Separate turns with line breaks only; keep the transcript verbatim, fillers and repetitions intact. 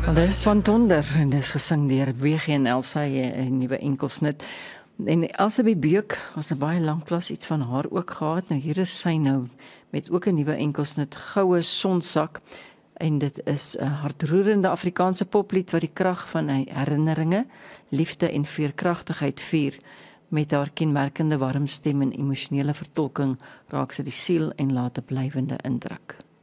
Wel, dit is van Donder en dit is gesing deur W G en Elsa, 'n nuwe enkelsnit. En Elsa Beuk, ons het baie lank klas iets van haar ook gehad. Nou hier is sy nou met ook 'n nuwe enkelsnit, Goue Sonsak. En dit is 'n hartroerende Afrikaanse poplied wat die krag van herinneringe, liefde en veerkragtigheid vier. Met haar kenmerkende warm stem en emosionele vertolking raak sy die siel en laat 'n blywende indruk.